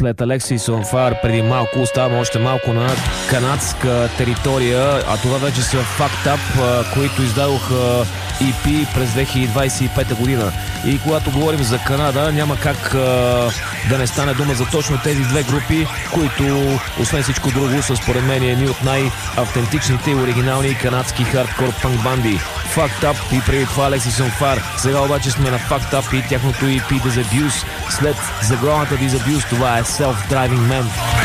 след Alexis on Fire преди малко оставаме още малко на канадска територия, а това вече са Fucked Up, които издадоха EP през 2025 година. И когато говорим за Канада, няма как да не стане дума за точно тези две групи, които, освен всичко друго, са според мен едни от най-автентичните и оригинални канадски хардкор панк банди. Fucked Up и преди това Alexis on Fire. Сега обаче сме на Fucked Up и тяхното EP Disabuse. След заглавната Disabuse, това е Self-Driving Man.